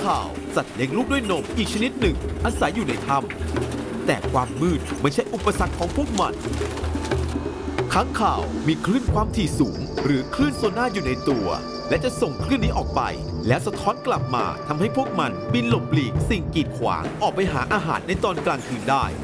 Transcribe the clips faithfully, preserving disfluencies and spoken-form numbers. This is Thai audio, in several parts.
ข่าวสัตว์เลี้ยงลูกด้วยนมอีกชนิดหนึ่งอาศัยอยู่ในถ้ำแต่ความมืดไม่ใช่อุปสรรคของพวกมันค้างข่าวมีคลื่นความถี่สูงหรือคลื่นโซน่าอยู่ในตัวและจะส่งคลื่นนี้ออกไปแล้วสะท้อนกลับมาทำให้พวกมันบินหลบหลีกสิ่งกีดขวางออกไปหาอาหารในตอนกลางคืนได้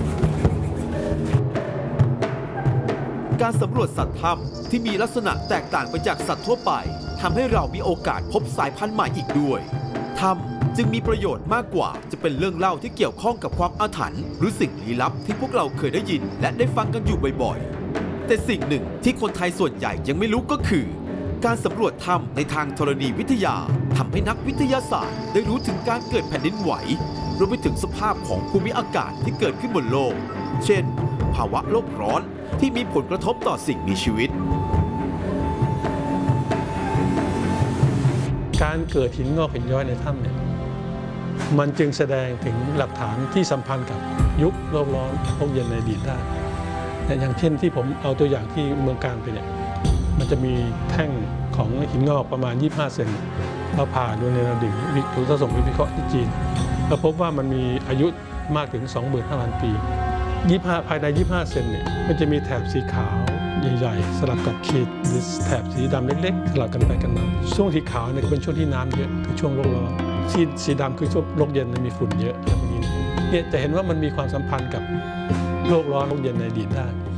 การสำรวจสัตว์ถ้ำที่มีลักษณะแตกต่างไปจากสัตว์ทั่วไปทำให้เรามีโอกาสพบสายพันธุ์ใหม่อีกด้วยถ้ำจึงมีประโยชน์มากกว่าจะเป็นเรื่องเล่าที่เกี่ยวข้องกับความอาถรรพ์หรือสิ่งลี้ลับที่พวกเราเคยได้ยินและได้ฟังกันอยู่บ่อยๆแต่สิ่งหนึ่งที่คนไทยส่วนใหญ่ยังไม่รู้ก็คือการสำรวจถ้ำในทางธรณีวิทยาทำให้นักวิทยาศาสตร์ได้รู้ถึงการเกิดแผ่นดินไหวรวมไปถึงสภาพของภูมิอากาศที่เกิดขึ้นบนโลกเช่นภาวะโลกร้อนที่มีผลกระทบต่อสิ่งมีชีวิตการเกิดหินงอกหินย้อยในถ้ำเนี่ยมันจึงแสดงถึงหลักฐานที่สัมพันธ์กับยุคโลกร้อนโลกเย็นในอดีตได้อย่างเช่นที่ผมเอาตัวอย่างที่เมืองกาญไปเนี่ยมันจะมีแท่งของหินงอกประมาณยี่สิบห้าเซนเราผ่าดูในระดิ่งวิถูกส่งไปวิเคราะห์ที่จีนเราพบว่ามันมีอายุมากถึง สองหมื่นห้าพัน ปียี่สิบห้าภายในยี่สิบห้าเซนเนี่ยมันจะมีแถบสีขาวใหญ่ๆสลับกับขีดหรือแถบสีดำเล็กๆสลับกันไปกันมาช่วงที่ขาวเนี่ยก็เป็นช่วงที่น้ำเยอะคือช่วงโลกร้อนสีสีดำคือช่วงโลกเย็นมีฝุ่นเยอะอะไรแบบนี้เนี่ยจะเห็นว่ามันมีความสัมพันธ์กับโลกร้อนโลกเย็นในอดีตได้